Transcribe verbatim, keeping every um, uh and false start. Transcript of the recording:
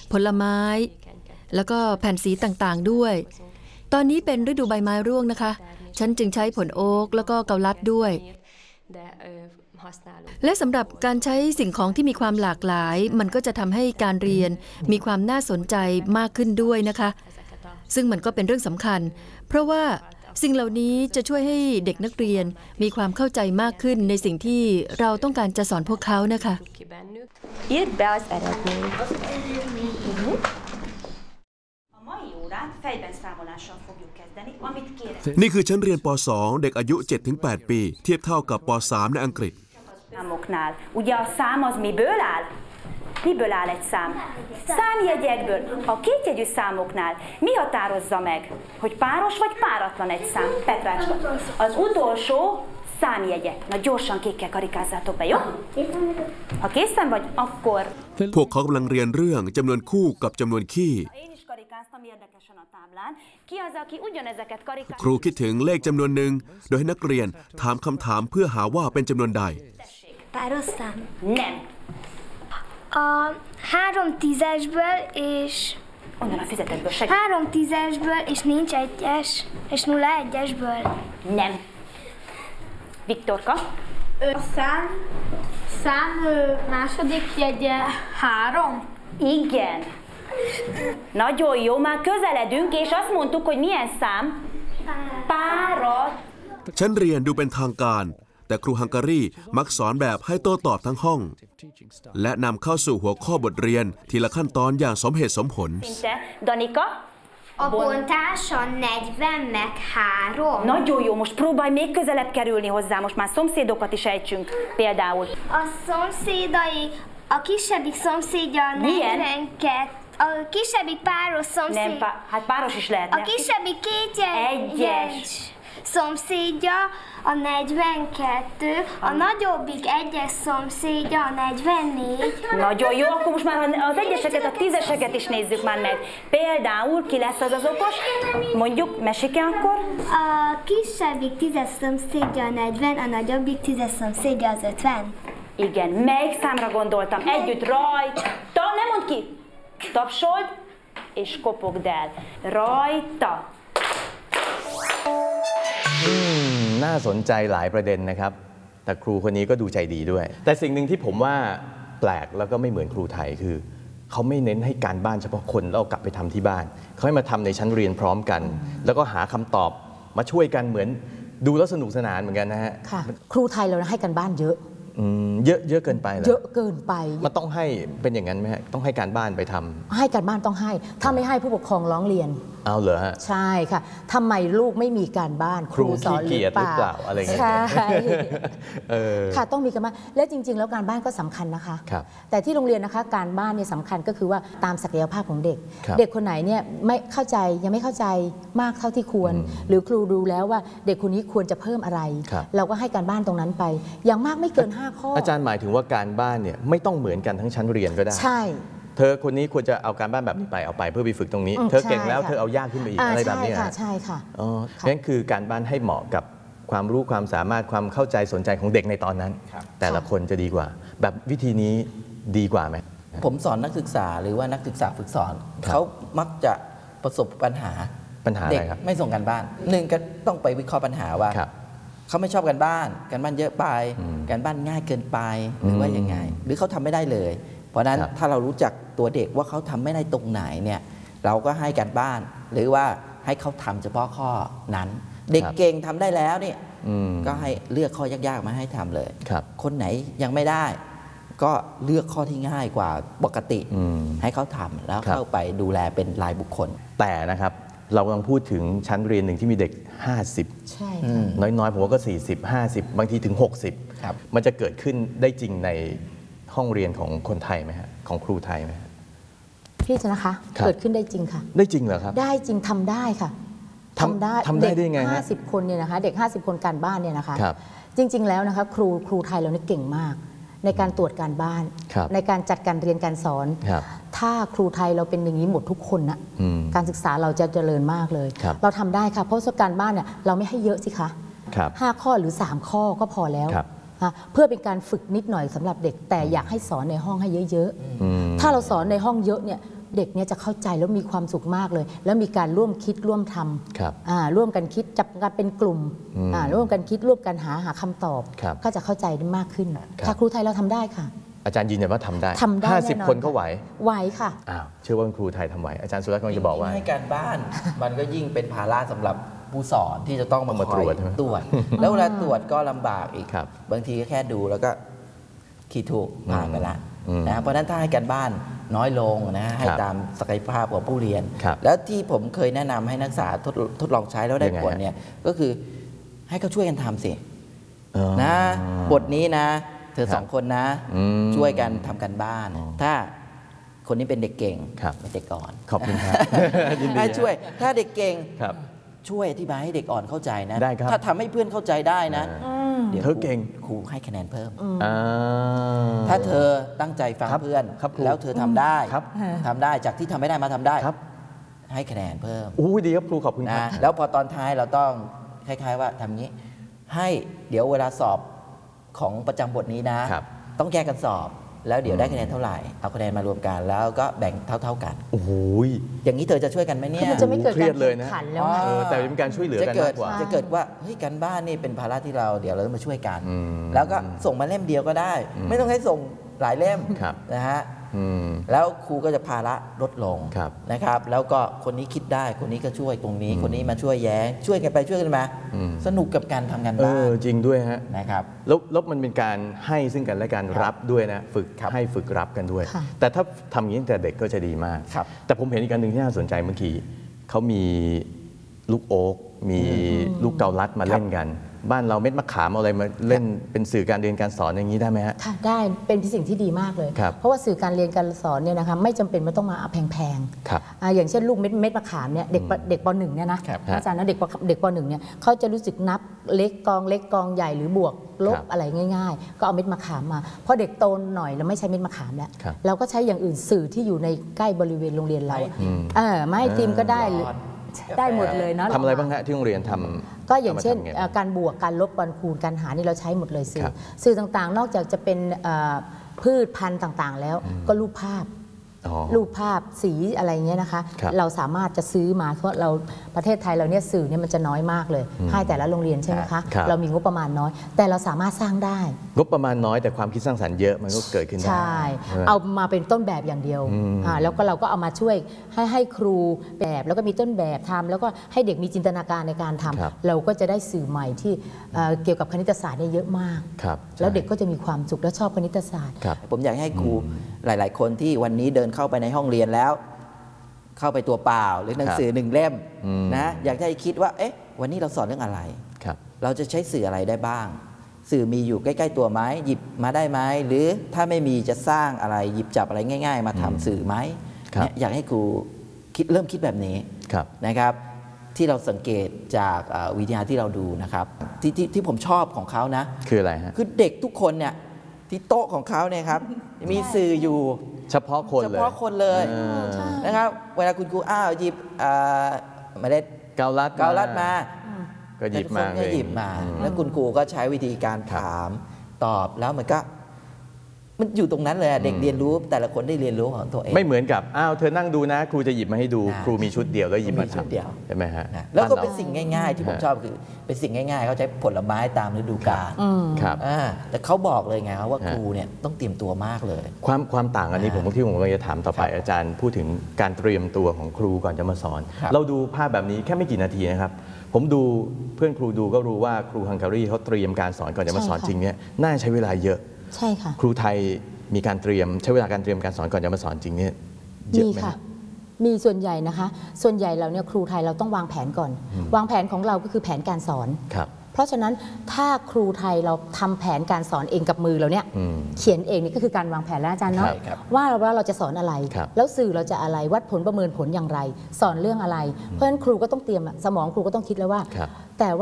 ผลไม้แล้วก็แผ่นสีต่างๆด้วยตอนนี้เป็นฤดูใบไม้ร่วงนะคะฉันจึงใช้ผลโอ๊กแล้วก็เกาลัดด้วยและสำหรับการใช้สิ่งของที่มีความหลากหลายมันก็จะทำให้การเรียนมีความน่าสนใจมากขึ้นด้วยนะคะซึ่งมันก็เป็นเรื่องสำคัญเพราะว่าสิ่งเหล่านี้จะช่วยให้เด็กนักเรียนมีความเข้าใจมากขึ้นในสิ่งที่เราต้องการจะสอนพวกเขานะคะนี่คือชั้นเรียนป สอง เด็กอายุ เจ็ดถึงแปด ปีเทียบเท่ากับป สาม ในอังกฤษ Ugye a szám az miből áll? Miből áll egy szám? Számjegyekből. A kétjegyű számoknál mi határozza meg, hogy páros vagy páratlan egy szám? Petrácska, az utolsó számjegyek. Na gyorsan kékkel karikázzátok be, jó? Ha készen vagy, akkor... พวกเขากำลังเรียนเรื่องจำนวนคู่กับจำนวนคี่ครูคิดถึงเลขจำนวนหนึ่งโดยให้นักเรียนถามคำถามเพื่อหาว่าเป็นจำนวนใด három tízesből és három tízesből és nincs egyes és nulla egyesből nem Viktorka a szám szám második jegye három igen Nagyon jó, már közeledünk, és azt mondtuk, hogy milyen szám? Párat. ชั้นเรียนดูเป็นทางการแต่ครูฮังการีมักสอนแบบให้โต้ตอบทั้งห้องและนำเข้าสู่หัวข้อบทเรียนทีละขั้นตอนอย่างสมเหตุสมผล Danika? A bontás a negyven meg három. Nagyon jó, most próbálj még közelebb kerülni hozzá, most már szomszédokat is ejtsünk. Például. A szomszédai, a kisebbik szomszédja a negyvenkettő. A kisebbik páros szomszéd... Nem, pá... hát páros is lehetne. A kisebbik kétjegyes szomszédja a negyvenkettő, a nagyobbik egyes szomszédja a negyvennégy. Nagyon jó, akkor most már az egyeseket, a tízeseket is nézzük már meg. Például ki lesz az az okos? Mondjuk, meséke akkor? A kisebbik tízes szomszédja a negyven, a nagyobbik tízes szomszédja az ötven. Igen, melyik számra gondoltam? Együtt rajta, nem mondd ki! Tapsold, és kopogd el. Rajta. น่าสนใจหลายประเด็นนะครับแต่ครูคนนี้ก็ดูใจดีด้วยแต่สิ่งหนึ่งที่ผมว่าแปลกแล้วก็ไม่เหมือนครูไทยคือเขาไม่เน้นให้การบ้านเฉพาะคนแล้วกลับไปทำที่บ้านเขาให้มาทำในชั้นเรียนพร้อมกันแล้วก็หาคำตอบมาช่วยกันเหมือนดูแล้วสนุกสนานเหมือนกันนะฮะค่ะครูไทยเราให้การบ้านเยอะเยอะเยอะเกินไปเหรอเยอะเกินไปมันต้องให้เป็นอย่างนั้นไหมฮะต้องให้การบ้านไปทำให้การบ้านต้องให้ถ้าไม่ให้ผู้ปกครองร้องเรียนเอาเหรอฮะใช่ค่ะทำไมลูกไม่มีการบ้านครูสอนหรือเปล่าอะไรเงี้ยใช่ค่ะต้องมีการบ้านและจริงๆแล้วการบ้านก็สำคัญนะคะแต่ที่โรงเรียนนะคะการบ้านเนี่ยสำคัญก็คือว่าตามศักยภาพของเด็กเด็กคนไหนเนี่ยไม่เข้าใจยังไม่เข้าใจมากเท่าที่ควรหรือครูดูแล้วว่าเด็กคนนี้ควรจะเพิ่มอะไรเราก็ให้การบ้านตรงนั้นไปอย่างมากไม่เกินห้าข้ออาจารย์หมายถึงว่าการบ้านเนี่ยไม่ต้องเหมือนกันทั้งชั้นเรียนก็ได้ใช่เธอคนนี้ควรจะเอาการบ้านแบบนี้ไปเอาไปเพื่อไปฝึกตรงนี้เธอเก่งแล้วเธอเอายากขึ้นไปอีกอะไรแบบนี้ใช่ค่ะอ๋อนั่นคือการบ้านให้เหมาะกับความรู้ความสามารถความเข้าใจสนใจของเด็กในตอนนั้นแต่ละคนจะดีกว่าแบบวิธีนี้ดีกว่าไหมผมสอนนักศึกษาหรือว่านักศึกษาฝึกสอนเขามักจะประสบปัญหาปัญหาอะไรครับไม่ส่งการบ้านหนึ่งก็ต้องไปวิเคราะห์ปัญหาว่าเขาไม่ชอบการบ้านการบ้านเยอะไปการบ้านง่ายเกินไปหรือว่ายังไงหรือเขาทำไม่ได้เลยเพราะนั้นถ้าเรารู้จักตัวเด็กว่าเขาทำไม่ได้ตรงไหนเนี่ยเราก็ให้การบ้านหรือว่าให้เขาทำเฉพาะข้อนั้นเด็กเก่งทำได้แล้วเนี่ยก็ให้เลือกข้อยากๆมาให้ทำเลยคนไหนยังไม่ได้ก็เลือกข้อที่ง่ายกว่าปกติให้เขาทำแล้วเข้าไปดูแลเป็นรายบุคคลแต่นะครับเรากำลังพูดถึงชั้นเรียนหนึ่งที่มีเด็กห้าสิบใช่น้อยๆผมว่าก็สี่สิบ ห้าสิบบางทีถึงหกสิบมันจะเกิดขึ้นได้จริงในห้องเรียนของคนไทยไหมฮะของครูไทยไหมพี่จะนะคะเกิดขึ้นได้จริงค่ะได้จริงเหรอครับได้จริงทำได้ค่ะทำได้ทำได้ได้ไงฮะห้าสิบคนเนี่ยนะคะเด็กห้าสิบคนการบ้านเนี่ยนะคะจริงๆแล้วนะคะครูครูไทยเราเนี่ยเก่งมากในการตรวจการบ้านในการจัดการเรียนการสอนถ้าครูไทยเราเป็นอย่างนี้หมดทุกคนนะการศึกษาเราจะเจริญมากเลยเราทำได้ค่ะเพราะการบ้านเนี่ยเราไม่ให้เยอะสิคะห้าข้อหรือสามข้อก็พอแล้วเพื่อเป็นการฝึกนิดหน่อยสำหรับเด็กแต่อยากให้สอนในห้องให้เยอะๆถ้าเราสอนในห้องเยอะเนี่ยเด็กเนี่ยจะเข้าใจแล้วมีความสุขมากเลย แล้วมีการร่วมคิดร่วมทำอ่าร่วมกันคิดจับกันเป็นกลุ่มอ่าร่วมกันคิดร่วมกันหาหาคำตอบก็จะเข้าใจได้มากขึ้นถ้าครูไทยเราทำได้ค่ะอาจารย์ยืนยันว่าทำได้ทำได้ห้าสิบคนก็ไหวไหวค่ะอ้าวเชื่อว่าครูไทยทำไหวอาจารย์สุรัตน์กำลังจะบอกว่าให้การบ้าน มันก็ยิ่งเป็นภาระสำหรับผู้สอนที่จะต้องมาตรวจตรวจแล้วเวลาตรวจก็ลำบากอีกบางทีก็แค่ดูแล้วก็ขีดถูกผ่านไปละนะเพราะฉะนั้นถ้าให้การบ้านน้อยลงนะให้ตามศักยภาพของผู้เรียนแล้วที่ผมเคยแนะนำให้นักศึกษาทดทดลองใช้แล้วได้ผลเนี่ยก็คือให้เขาช่วยกันทำสินะบทนี้นะเธอสองคนนะช่วยกันทำกันบ้าน ถ้าคนนี้เป็นเด็กเก่งเป็นเด็กอ่อนขอบคุณครับให้ช่วยถ้าเด็กเก่งช่วยอธิบายให้เด็กอ่อนเข้าใจนะถ้าทำให้เพื่อนเข้าใจได้นะเดี๋ยวเธอเก่งครูให้คะแนนเพิ่มถ้าเธอตั้งใจฟังเพื่อนแล้วเธอทำได้ทำได้จากที่ทำไม่ได้มาทำได้ให้คะแนนเพิ่มอู้ดีครับครูขอบคุณครับแล้วพอตอนท้ายเราต้องคล้ายๆว่าทำงี้ให้เดี๋ยวเวลาสอบของประจำบทนี้นะต้องแยกกันสอบแล้วเดี๋ยวได้คะแนนเท่าไหร่เอาคะแนนมารวมกันแล้วก็แบ่งเท่าๆกันโอ้โหอย่างนี้เธอจะช่วยกันไหมเนี่ยมันจะไม่เกิดการเลยนะแต่เป็นการช่วยเหลือกันมากกว่าจะเกิดว่าเฮ้ยการบ้านนี่เป็นภาระที่เราเดี๋ยวเราต้องมาช่วยกันแล้วก็ส่งมาเล่มเดียวก็ได้ไม่ต้องให้ส่งหลายเล่มนะฮะแล้วครูก็จะภาระลดลงนะครับแล้วก็คนนี้คิดได้คนนี้ก็ช่วยตรงนี้คนนี้มาช่วยแย้งช่วยกันไปช่วยกันมาสนุกกับการทำงานบ้านจริงด้วยฮะนะครับแล้วแล้วมันเป็นการให้ซึ่งกันและการรับด้วยนะฝึกให้ฝึกรับกันด้วยแต่ถ้าทำอย่างนี้ตั้งแต่เด็กก็จะดีมากแต่ผมเห็นอีกการหนึ่งที่น่าสนใจเมื่อกี้เขามีลูกโอ๊กมีลูกเกาลัดมาเล่นกันบ้านเราเม็ดมะขามอะไรมาเล่นเป็นสื่อการเรียนการสอนอย่างนี้ได้ไหมฮะค่ะได้เป็นสิ่งที่ดีมากเลยเพราะว่าสื่อการเรียนการสอนเนี่ยนะคะไม่จำเป็นไม่ต้องมาแพงๆอย่างเช่นลูกเม็ดเม็ดมะขามเนี่ยเด็กเด็กป.หนึ่งเนี่ยนะอาจารย์นะเด็กเด็กป.หนึ่งเนี่ยเขาจะรู้สึกนับเล็กกองเล็กกองใหญ่หรือบวกลบอะไรง่ายๆก็เอาเม็ดมะขามมาพอเด็กโตหน่อยเราไม่ใช้เม็ดมะขามแล้วเราก็ใช้อย่างอื่นสื่อที่อยู่ในใกล้บริเวณโรงเรียนเราเออไม้ติมก็ได้ได้หมดเลยเนาะทำอะไรบ้างฮะที่โรงเรียนทำก็อย่างเช่นการบวกการลบการคูณการหารนี่เราใช้หมดเลยสื่อสื่อต่างๆนอกจากจะเป็นพืชพันธุ์ต่างๆแล้วก็รูปภาพรูปภาพสีอะไรเงี้ยนะคะเราสามารถจะซื้อมาเพราะเราประเทศไทยเราเนี่ยสื่อเนี่ยมันจะน้อยมากเลยให้แต่ละโรงเรียนใช่ไหมคะเรามีงบประมาณน้อยแต่เราสามารถสร้างได้งบประมาณน้อยแต่ความคิดสร้างสรรค์เยอะมันก็เกิดขึ้นได้ใช่เอามาเป็นต้นแบบอย่างเดียวแล้วก็เราก็เอามาช่วยให้ให้ครูแบบแล้วก็มีต้นแบบทำแล้วก็ให้เด็กมีจินตนาการในการทำเราก็จะได้สื่อใหม่ที่เกี่ยวกับคณิตศาสตร์เนี่ยเยอะมากแล้วเด็กก็จะมีความสุขและชอบคณิตศาสตร์ผมอยากให้ครูหลายๆคนที่วันนี้เดินเข้าไปในห้องเรียนแล้วเข้าไปตัวเปล่าหรือหนังสือหนึ่งเล่มนะอยากให้คิดว่าเอ๊ะวันนี้เราสอนเรื่องอะไรเราจะใช้สื่ออะไรได้บ้างสื่อมีอยู่ใกล้ๆตัวไหมหยิบมาได้ไหมหรือถ้าไม่มีจะสร้างอะไรหยิบจับอะไรง่ายๆมาทำสื่อไหมอยากให้ครูคิดเริ่มคิดแบบนี้นะครับที่เราสังเกตจากวิทยาที่เราดูนะครับที่ที่ที่ผมชอบของเขานะคืออะไรฮะคือเด็กทุกคนเนี่ยที่โต๊ะของเขาเนี่ยครับมีสื่ออยู่เฉพาะคนเลยเฉพาะคนเลยนะครับเวลาคุณครูอ้าวหยิบเมล็ดเกาลัดเกาลัดมาก็หยิบมาก็หยิบมาแล้วคุณครูก็ใช้วิธีการถามตอบแล้วมันก็มันอยู่ตรงนั้นเลยเด็กเรียนรู้แต่ละคนได้เรียนรู้ของตัวเองไม่เหมือนกับอ้าวเธอนั่งดูนะครูจะหยิบมาให้ดูครูมีชุดเดียวแล้วหยิบมาทำใช่ไหมฮะแล้วก็เป็นสิ่งง่ายๆที่ผมชอบคือเป็นสิ่งง่ายๆเขาใช้ผลไม้ตามฤดูกาลครับแต่เขาบอกเลยไงว่าครูเนี่ยต้องเตรียมตัวมากเลยความความต่างอันนี้ผมที่ผมกำลังจะถามต่อไปอาจารย์พูดถึงการเตรียมตัวของครูก่อนจะมาสอนเราดูภาพแบบนี้แค่ไม่กี่นาทีนะครับผมดูเพื่อนครูดูก็รู้ว่าครูฮังการีเขาเตรียมการสอนก่อนจะมาสอนจริงเนี่ยน่าใช้เวลาเยอะใช่ค่ะครูไทยมีการเตรียมใช้เวลาการเตรียมการสอนก่อนจะมาสอนจริงเนี่ยเยอะไหมค่ะมีส่วนใหญ่นะคะส่วนใหญ่เราเนี่ยครูไทยเราต้องวางแผนก่อนวางแผนของเราก็คือแผนการสอนเพราะฉะนั้นถ้าครูไทยเราทำแผนการสอนเองกับมือเราเนี่ยเขียนเองนี่ก็คือการวางแผนแล้วอาจารย์เนาะว่าเราเราจะสอนอะไรแล้วสื่อเราจะอะไรวัดผลประเมินผลอย่างไรสอนเรื่องอะไรเพราะฉะนั้นครูก็ต้องเตรียมสมองครูก็ต้องคิดแล้วว่าแต่